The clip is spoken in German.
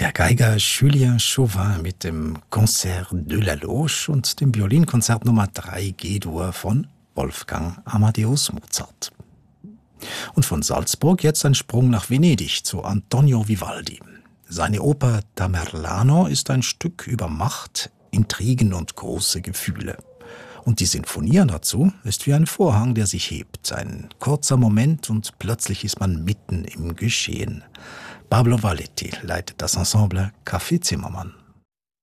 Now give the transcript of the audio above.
Der Geiger Julien Chauvin mit dem Concert de la Loge und dem Violinkonzert Nummer 3 G-Dur von Wolfgang Amadeus Mozart. Und von Salzburg jetzt ein Sprung nach Venedig zu Antonio Vivaldi. Seine Oper Tamerlano ist ein Stück über Macht, Intrigen und große Gefühle. Und die Sinfonie dazu ist wie ein Vorhang, der sich hebt. Ein kurzer Moment und plötzlich ist man mitten im Geschehen. Pablo Valletti leitet das Ensemble Café Zimmermann.